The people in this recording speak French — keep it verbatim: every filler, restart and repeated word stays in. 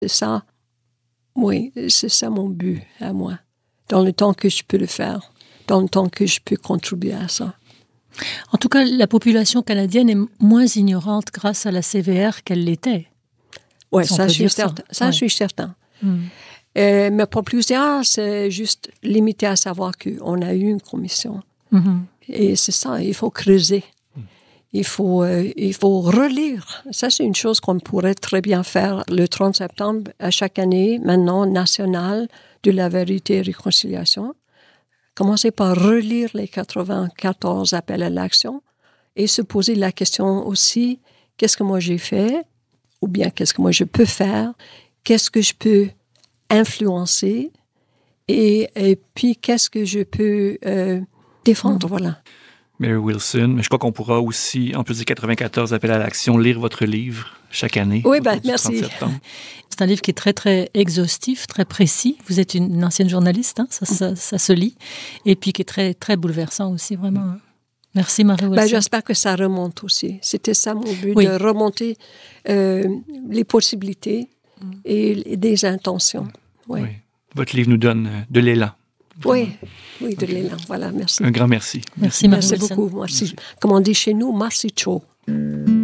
C'est ça, oui, c'est ça mon but à moi. Dans le temps que je peux le faire, dans le temps que je peux contribuer à ça. En tout cas, la population canadienne est moins ignorante grâce à la C V R qu'elle l'était. Oui, ça, je suis certain. Ça, ouais. je suis certain. Mm. Euh, mais pour plusieurs, c'est juste limité à savoir qu'on a eu une commission. Mm-hmm. Et c'est ça, il faut creuser. Mm. Il faut, euh, il faut relire. Ça, c'est une chose qu'on pourrait très bien faire le trente septembre à chaque année, maintenant, national de la vérité et réconciliation. Commencer par relire les quatre-vingt-quatorze appels à l'action et se poser la question aussi, qu'est-ce que moi j'ai fait? Ou bien qu'est-ce que moi je peux faire? Qu'est-ce que je peux influencer? Et, et puis, qu'est-ce que je peux euh, défendre? Mmh. Voilà. Mary Wilson, mais je crois qu'on pourra aussi, en plus des quatre-vingt-quatorze appels à l'action, lire votre livre chaque année. Oui, ben, merci. C'est un livre qui est très, très exhaustif, très précis. Vous êtes une, une ancienne journaliste, hein, ça, ça, ça se lit. Et puis qui est très, très bouleversant aussi, vraiment. Hein. Merci, Mary Wilson. Ben, j'espère que ça remonte aussi. C'était ça mon but, oui. de remonter euh, les possibilités mm. et, et des intentions. Oui. oui. Votre livre nous donne de l'élan. Oui, oui, de l'élan. Voilà, merci. Un grand merci. Merci, Mary Merci Wilson. beaucoup. Merci. Comme on dit chez nous, merci chaud.